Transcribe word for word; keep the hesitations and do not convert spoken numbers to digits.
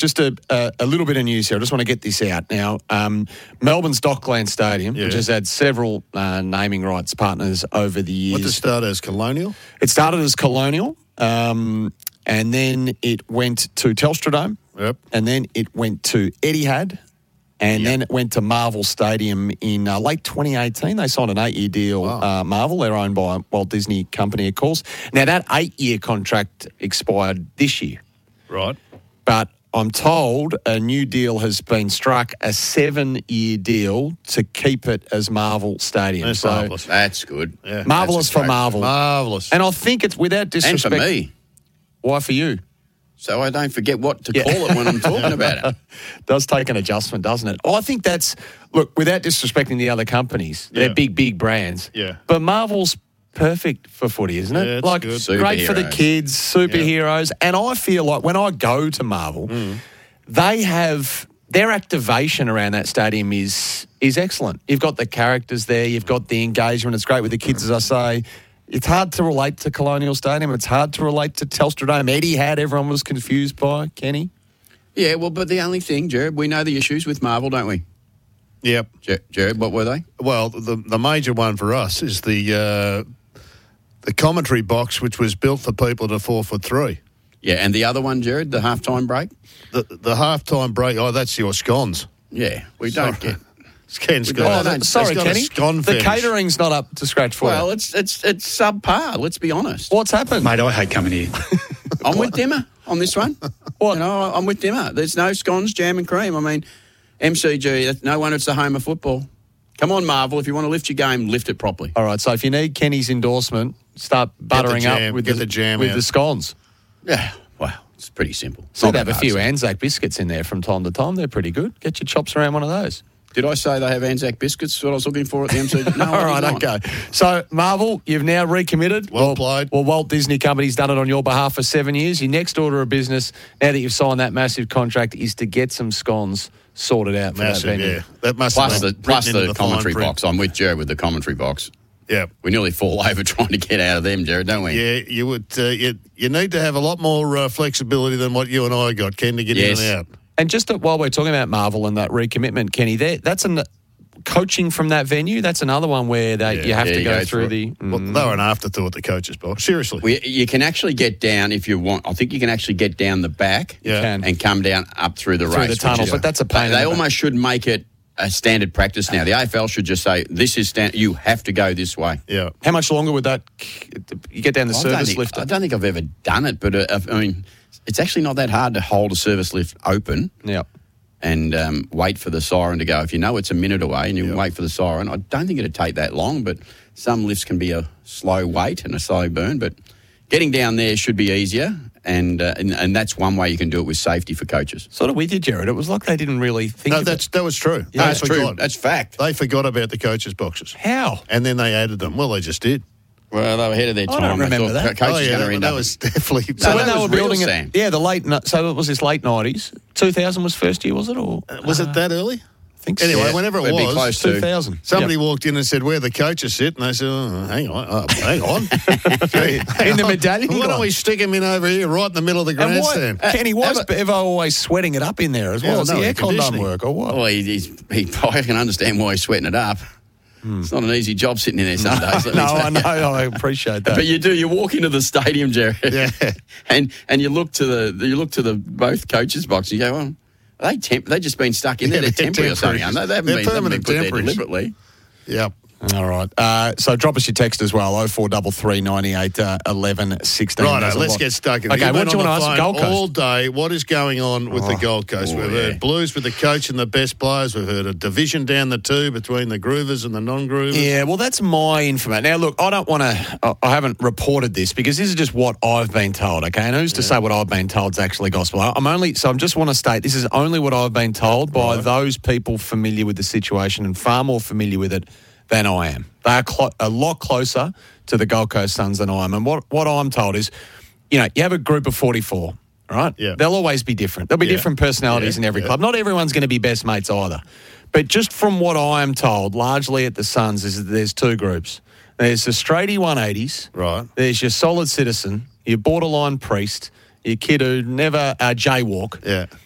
just a, a, a little bit of news here. I just want to get this out now. Um, Melbourne's Dockland Stadium, Yeah. which has had several uh, naming rights partners over the years. What did it start as, Colonial? It started as Colonial, um, and then it went to Telstra Dome, Yep. and then it went to Etihad, and Yep. then it went to Marvel Stadium in uh, late twenty eighteen. They signed an eight-year deal. Wow. Uh, Marvel, they're owned by Walt Disney Company, of course. Now, that eight-year contract expired this year, Right. but I'm told a new deal has been struck, a seven-year deal to keep it as Marvel Stadium. That's so marvellous. That's good. Yeah. marvellous That's a for great- Marvel. Marvellous. And I think it's without And disrespect. for me, Why for you? so I don't forget what to Yeah. call it when I'm talking about it. Does take an adjustment, doesn't it? Oh, I think that's, look, without disrespecting the other companies, they're Yeah. big, big brands. Yeah. But Marvel's perfect for footy, isn't it? Yeah, it's like, good. great for the Superheroes. kids, superheroes. And I feel like when I go to Marvel, Mm. they have, their activation around that stadium is is excellent. You've got the characters there, you've got the engagement. It's great with the kids, as I say. It's hard to relate to Colonial Stadium. It's hard to relate to Telstra Dome. Etihad, everyone was confused by, Kenny. Yeah, well, but the only thing, Jared, we know the issues with Marvel, don't we? Yep. Jer- Jared, what were they? Well, the the major one for us is the uh, the commentary box, which was built for people at a four foot three. Yeah, and the other one, Jared, the halftime break? The the halftime break. Oh, that's your scones. Yeah, we don't Sorry. get... Ken's We got, don't- Oh, no, that- no, sorry, got a Kenny. scone The fetish. catering's not up to scratch for Well, you. it's it's it's subpar, let's be honest. What's happened? Mate, I hate coming here. I'm with Dimmer on this one. What? You know, I'm with Dimmer. There's no scones, jam and cream. I mean, M C G, that's- no wonder it's the home of football. Come on, Marvel, if you want to lift your game, lift it properly. All right, so if you need Kenny's endorsement, start buttering jam, up with get the, the jam with out. the scones. Yeah, well, it's pretty simple. So Not they have a that few hard. Anzac biscuits in there from time to time. They're pretty good. Get your chops around one of those. Did I say they have Anzac biscuits? That's what I was looking for at the M C G? No, All I right, did not. okay. So, Marvel, you've now recommitted. Well played. Well, Walt Disney Company's done it on your behalf for seven years. Your next order of business, now that you've signed that massive contract, is to get some scones sorted out for massive. that venue. Yeah, that must Plus have the been plus written into the fine commentary print. box. I'm with Jared with the commentary box. Yeah. We nearly fall over trying to get out of them, Jared, don't we? Yeah, you would. Uh, you, you need to have a lot more uh, flexibility than what you and I got, Ken, to get Yes. in and out. And just to, while we're talking about Marvel and that recommitment, Kenny, there, that's an coaching from that venue. That's another one where they, Yeah, you have yeah, to you go, go through through the. Well, Mm. they were an afterthought, the coaches box. Seriously. We, you can actually get down if you want. I think you can actually get down the back Yeah. can. and come down up through the Through race. the which tunnel, is- but that's a pain They, in they the back. almost should make it a standard practice now. The A F L should just say, this is stand- you have to go this way. yeah. How much longer would that? You get down the I don't, service think, lift. I don't think I've ever done it, but uh, I mean, it's actually not that hard to hold a service lift open Yeah. and um, wait for the siren to go. If you know it's a minute away and you Yep. wait for the siren, I don't think it'd take that long, but some lifts can be a slow wait and a slow burn, but getting down there should be easier, and uh, and, and that's one way you can do it with safety for coaches. Sort of with you, Jared. It was like they didn't really think. No, of that's it. that was true. No, They that's true. forgot. That's fact. They forgot about the coaches boxes, How. and then they added them. Well, they just did. Well, they were ahead of their I time. don't They remember thought that. Coaches oh, yeah, going to that, end that up. was definitely. So No, when that they was were real, building Sam. it, yeah, the late. ni- So it was this late nineties. Two thousand was first year, was it? Or was it that early? I think so. Anyway, Yeah, whenever it it'd be was, close to- two thousand. somebody walked in and said, "Where the coaches sit?" And they said, oh, "Hang on, oh, hang on, Gee, hang In the on. medallion Why gone. don't we stick him in over here, right in the middle of the And why, grandstand?" Kenny, why is have Bevo always sweating it up in there as well? Yeah, Does no, the the aircon don't conditioning. work or what? Well, he, he's, he, I can understand why he's sweating it up. It's not an easy job sitting in there some days. let me no, tell I you. know. I appreciate that. But you do. You walk into the stadium, Jerry, Yeah. and and you look to the you look to the both coaches' box. And you go, well, are they temp? They just been stuck in there. Yeah, They're they're temporary or something. aren't They, they haven't They're been, they haven't been permanent put there temporaries. deliberately. Yep. All right. Uh, so drop us your text as well. Oh four three three ninety-eight uh, eleven sixteen. Right, There's a let's lot. get stuck in. Okay, You've what been do you on want to the ask the phone Gold Coast? all day. What is going on with the Gold Coast? oh, We've yeah. heard Blues with the coach and the best players. We've heard a division down the two between the Groovers and the non-Groovers. Yeah, well, that's my information. Now, look, I don't want to, I I haven't reported this because this is just what I've been told, okay? And who's to say what I've been told is actually gospel? I'm only, so I just want to state this is only what I've been told by Right. those people familiar with the situation and far more familiar with it than I am. They are clo- a lot closer to the Gold Coast Suns than I am. And what, what I'm told is, you know, you have a group of forty-four, right? Yeah. They'll always be different. There'll be Yeah. different personalities Yeah, in every yeah. club. Not everyone's going to be best mates either. But just from what I am told, largely at the Suns, is that there's two groups. There's the straighty one eighties. Right. There's your solid citizen, your borderline priest, your kid who never uh, jaywalk. Yeah.